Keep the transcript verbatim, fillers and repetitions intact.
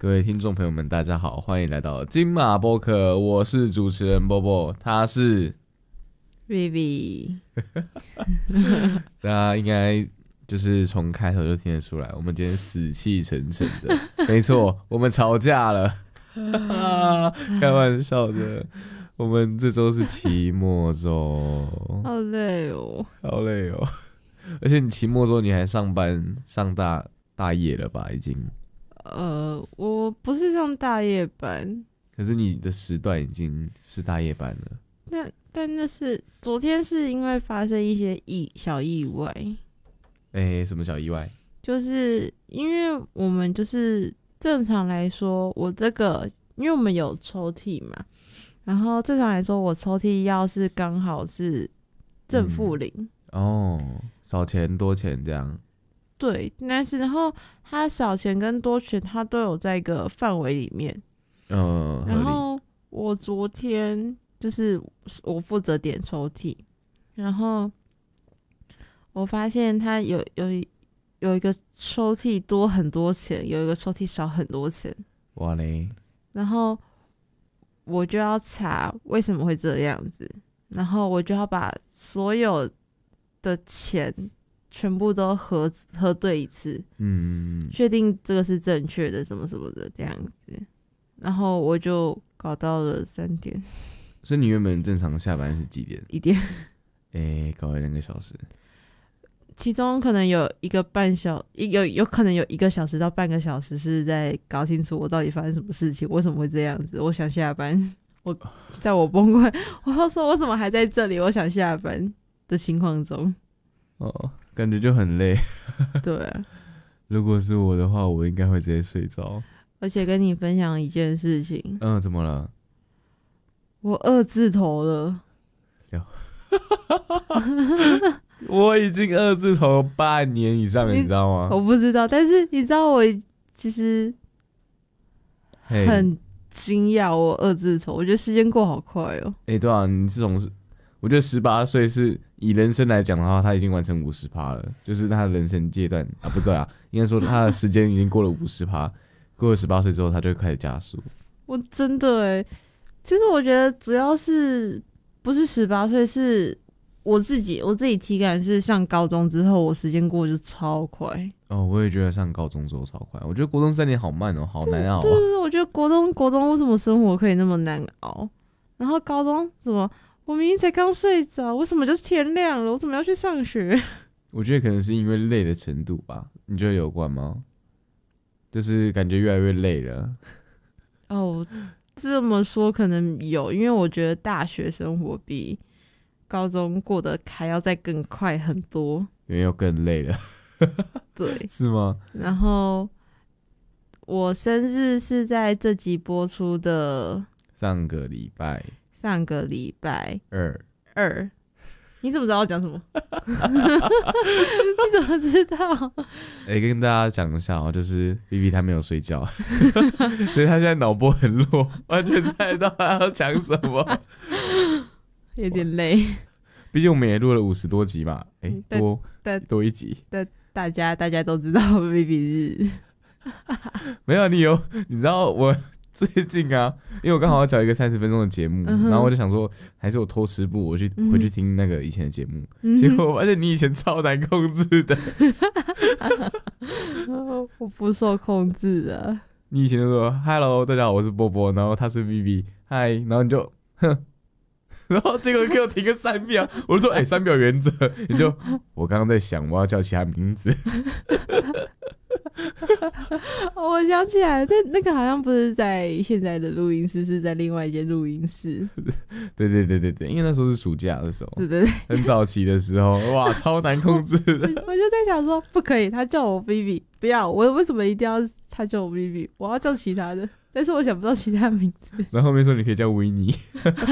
各位听众朋友们，大家好，欢迎来到金马播客，我是主持人波波，他是 Vivi。 大家应该就是从开头就听得出来，我们今天死气沉沉的。没错，我们吵架了。开玩笑的，我们这周是期末周， 好累哦， 好累哦。而且你期末周你还上班上大大夜了吧？已经。 呃，我不是上大夜班， 可是你的时段已经是大夜班了。 但但那是昨天是因为发生一些意小意外。 哎、欸，什么小意外？ 就是因为我们就是正常来说，我这个因为我们有抽屉嘛，然后正常来说，我抽屉要是刚好是正负零、 嗯、哦，少钱多钱这样。 对，但是然后它少钱跟多钱，它都有在一个范围里面。 嗯， 然后我昨天就是我负责点抽屉，然后我发现它有有有一个抽屉多很多钱，有一个抽屉少很多钱。 哇嘞！ 然后我就要查为什么会这样子，然后我就要把所有的钱全部都核核对一次，嗯，确定这个是正确的，什么什么的这样子。然后我就搞到了三点。 所以你原本正常下班是几点？ 一点。 哎、欸，搞了两个小时。 其中可能有一个半小，有有可能有一个小时到半个小时是在搞清楚我到底发生什么事情，为什么会这样子。我想下班，我在我崩溃，我要说为什么还在这里？我想下班的情况中， 哦，感觉就很累。 对啊， 如果是我的话，我应该会直接睡着。 而且跟你分享一件事情。 嗯，怎么了？ 我二字头了。 我已经二字头半年以上了， 你, 你知道吗？ 我不知道，但是你知道我其实很惊讶，我二字头，我觉得时间过好快哦。 哎、欸，对啊，你这种是，我觉得十八岁是以人生来讲的话，他已经完成五十趴了，就是他的人生阶段啊，不对啊，应该说他的时间已经过了五十趴，过了十八岁之后，他就开始加速。 我真的哎，其实我觉得主要是不是十八岁是。我自己我自己体感是上高中之后，我时间过得就超快。 哦，我也觉得上高中之后超快。我觉得国中三年好慢哦，好难熬啊。 对对对，我觉得国中国中为什么生活可以那么难熬？然后高中怎么我明明才刚睡着，为什么就是天亮了？我怎么要去上学？ 我觉得可能是因为累的程度吧，你觉得有关吗？就是感觉越来越累了。 哦，这么说可能有，因为我觉得大学生活比高中过得还要再更快很多， 因为又更累了。 对， 是吗？ 然后我生日是在这集播出的上个礼拜， 上个礼拜二二。你怎么知道我讲什么？你怎么知道？ 哎、欸，跟大家讲一下哦，就是 Vivi 他没有睡觉，所以他现在脑波很弱，完全猜到他要讲什么。 有点累， 毕竟我们也录了五十多集嘛，哎、欸，多多一集。 但大家大家都知道 Vivi 日， 没有你有，你知道我最近啊，因为我刚好要找一个三十分钟的节目、嗯，然后我就想说，还是我偷吃步，我去、嗯、回去听那个以前的节目、嗯，结果我发现你以前超难控制的。 我不受控制啊！ 你以前就说 “Hello， 大家好，我是波波”，然后他是 Vivi， 嗨，然后你就哼。然后结果给我停个三秒，我就说：“哎、欸，三秒原则。”你就我刚刚在想，我要叫其他名字。 我想起来，但那个好像不是在现在的录音室，是在另外一间录音室。 对对对对对，因为那时候是暑假的时候， 对对对， 很早期的时候，哇，超难控制的。 我就在想说，不可以，他叫我 Vivi， 不要，我为什么一定要他叫我 Vivi？ 我要叫其他的，但是我想不到其他名字。 然后后面说你可以叫维尼。